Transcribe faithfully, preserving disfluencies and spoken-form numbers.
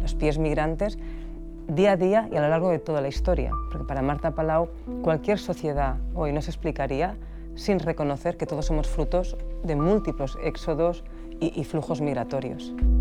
los pies migrantes, día a día y a lo largo de toda la historia. Porque para Marta Palau, cualquier sociedad hoy no se explicaría sin reconocer que todos somos frutos de múltiples éxodos y, y flujos migratorios.